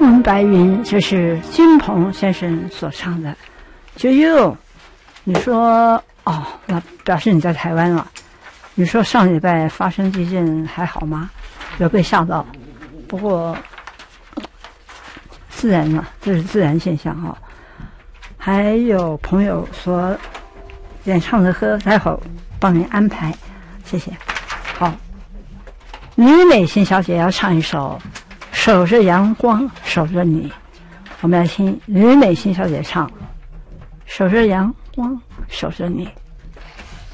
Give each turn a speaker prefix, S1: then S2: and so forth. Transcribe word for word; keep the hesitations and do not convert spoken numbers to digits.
S1: 问白云，这是金鹏先生所唱的。就又，你说哦，那表示你在台湾了。你说上礼拜发生地震还好吗？有被吓到？不过自然了，这是自然现象哈、哦。还有朋友所演唱的歌，待会儿帮你安排，谢谢。好，李美欣小姐要唱一首《守着阳光守着你》，我们来听李美欣小姐唱《守着阳光守着你》。